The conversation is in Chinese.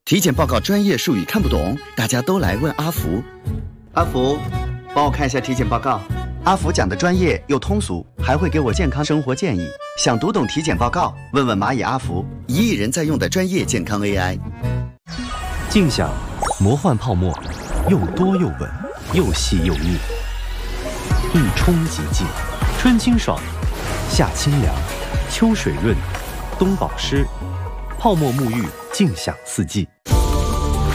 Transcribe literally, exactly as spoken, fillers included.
体检报告专业术语看不懂，大家都来问阿福。阿福，帮我看一下体检报告。阿福讲的专业又通俗，还会给我健康生活建议。想读懂体检报告，问问蚂蚁阿福，一亿人在用的专业健康 A I。 静享魔幻泡沫，又多又稳，又细又密，一冲即净，春清爽，夏清凉，秋水润，冬保湿，泡沫沐浴，静享四季。